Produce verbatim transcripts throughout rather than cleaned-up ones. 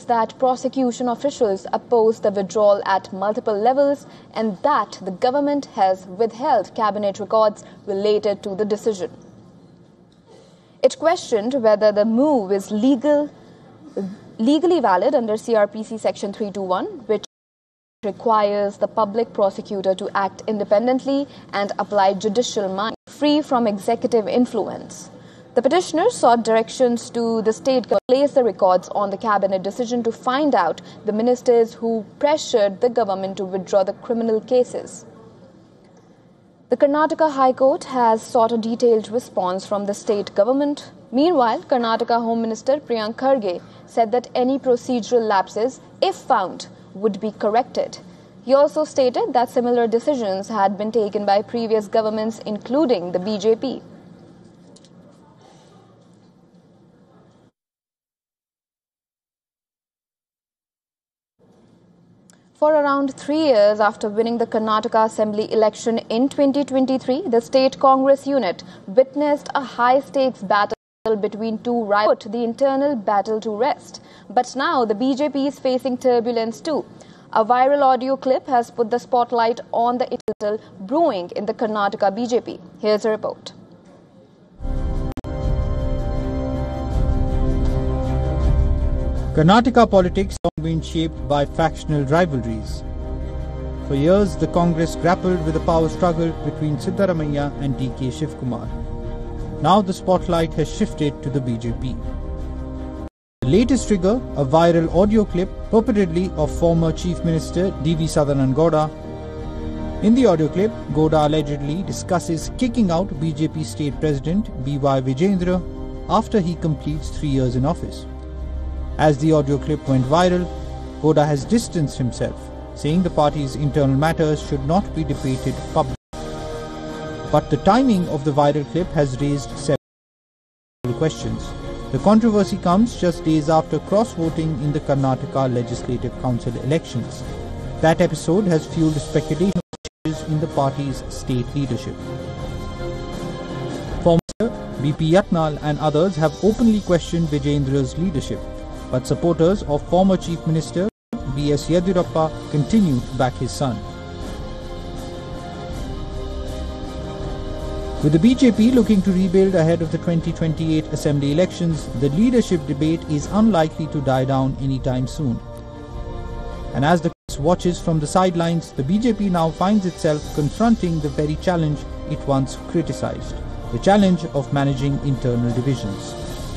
that prosecution officials opposed the withdrawal at multiple levels and that the government has withheld cabinet records related to the decision. It questioned whether the move is legal, legally valid under C R P C Section three twenty-one, which requires the public prosecutor to act independently and apply judicial mind, free from executive influence. The petitioners sought directions to the state to place the records on the cabinet decision to find out the ministers who pressured the government to withdraw the criminal cases. The Karnataka High Court has sought a detailed response from the state government. Meanwhile, Karnataka Home Minister Priyank Kharge said that any procedural lapses, if found, would be corrected. He also stated that similar decisions had been taken by previous governments, including the B J P. For around three years after winning the Karnataka Assembly election in twenty twenty-three, the state Congress unit witnessed a high-stakes battle between two rivals, put the internal battle to rest. But now the B J P is facing turbulence too. A viral audio clip has put the spotlight on the battle brewing in the Karnataka B J P. Here's a report. Karnataka politics have been shaped by factional rivalries. For years, the Congress grappled with the power struggle between Siddaramaiah and D K Shivkumar. Now the spotlight has shifted to the B J P. The latest trigger, a viral audio clip purportedly of former Chief Minister D V Sadananda Gowda. In the audio clip, Gowda allegedly discusses kicking out B J P State President B Y Vijayendra after he completes three years in office. As the audio clip went viral, Gowda has distanced himself, saying the party's internal matters should not be debated publicly. But the timing of the viral clip has raised several questions. The controversy comes just days after cross-voting in the Karnataka Legislative Council elections. That episode has fueled speculation of changes in the party's state leadership. Former B P Yatnal and others have openly questioned Vijayendra's leadership. But supporters of former Chief Minister B S Yediyurappa continue to back his son. With the B J P looking to rebuild ahead of the twenty twenty-eight Assembly elections, the leadership debate is unlikely to die down anytime soon. And as the press watches from the sidelines, the B J P now finds itself confronting the very challenge it once criticized, the challenge of managing internal divisions.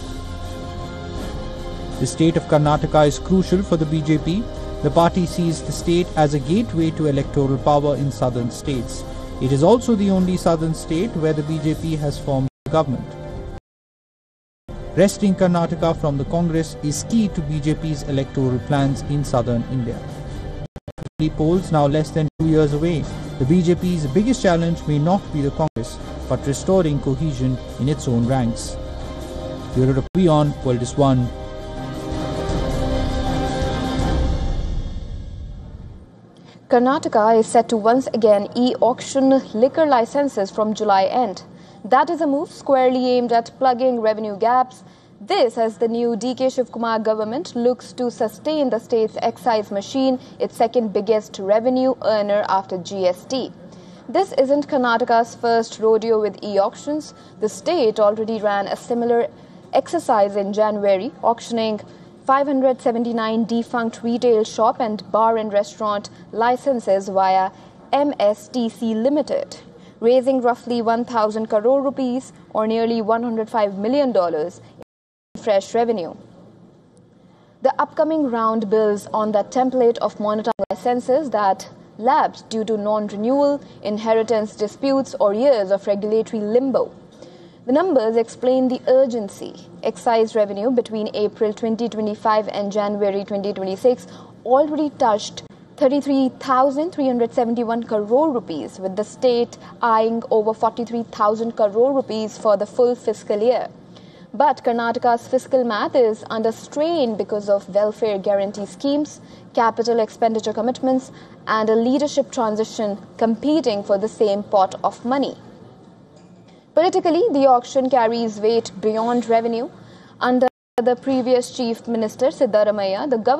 The state of Karnataka is crucial for the B J P. The party sees the state as a gateway to electoral power in southern states. It is also the only southern state where the B J P has formed a government. Wresting Karnataka from the Congress is key to B J P's electoral plans in southern India. Polls now less than two years away, the B J P's biggest challenge may not be the Congress, but restoring cohesion in its own ranks. Bureau Report Beyond, World is One. Karnataka is set to once again e-auction liquor licenses from July end. That is a move squarely aimed at plugging revenue gaps. This as the new D K Shivkumar government looks to sustain the state's excise machine, its second biggest revenue earner after G S T. This isn't Karnataka's first rodeo with e-auctions. The state already ran a similar exercise in January, auctioning five hundred seventy-nine defunct retail shop and bar and restaurant licenses via M S T C Limited, raising roughly one thousand crore rupees or nearly one hundred five million dollars in fresh revenue. The upcoming round builds on that template of monetized licenses that lapsed due to non-renewal, inheritance disputes, or years of regulatory limbo. The numbers explain the urgency. Excise revenue between April twenty twenty-five and January twenty twenty-six already touched thirty-three thousand three hundred seventy-one crore rupees, with the state eyeing over forty-three thousand crore rupees for the full fiscal year. But Karnataka's fiscal math is under strain because of welfare guarantee schemes, capital expenditure commitments, and a leadership transition competing for the same pot of money. Politically, the auction carries weight beyond revenue. Under the previous Chief Minister Siddaramaiah, the government